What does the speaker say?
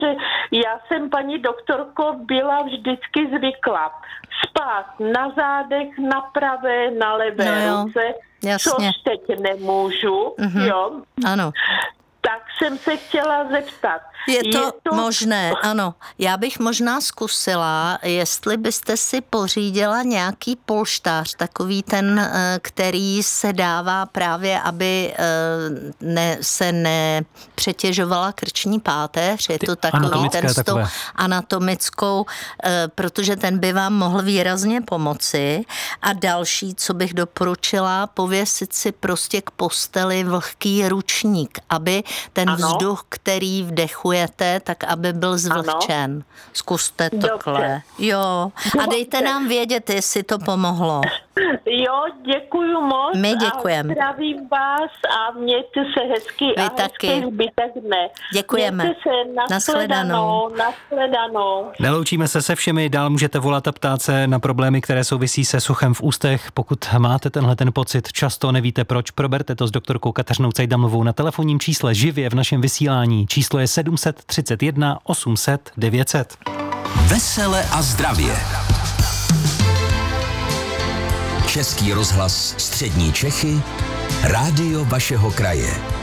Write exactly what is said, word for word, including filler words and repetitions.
já jsem, paní doktorko, byla vždycky zvykla spát na zádech, na pravé, na levé no ruce, jasně. což teď nemůžu, mm-hmm. jo. Ano. Tak jsem se chtěla zeptat. Je to, je to možné, ano. Já bych možná zkusila, jestli byste si pořídila nějaký polštář, takový ten, který se dává právě, aby ne, se nepřetěžovala krční páteř. Je to takový ten s tou anatomickou, protože ten by vám mohl výrazně pomoci. A další, co bych doporučila, pověsit si prostě k posteli vlhký ručník, aby ten ano. vzduch, který vdechujete, tak aby byl zvlhčen. Ano. Zkuste takhle. Jo. A dejte nám vědět, jestli to pomohlo. Jo, děkuju moc. My děkujeme. A zdravím vás a mějte se hezky. Vy a taky. hezký zbytek dne. Děkujeme. Mějte se, nashledanou. Nashledanou. Neloučíme se se všemi, dál můžete volat a ptát se na problémy, které souvisí se suchem v ústech. Pokud máte tenhle ten pocit, často nevíte proč, proberte to s doktorkou Kateřinou Cejdamovou na telefonním čísle živě v našem vysílání. Číslo je sedm set třicet jedna osm set devět set. Vesele a zdravě. Český rozhlas Střední Čechy, rádio vašeho kraje.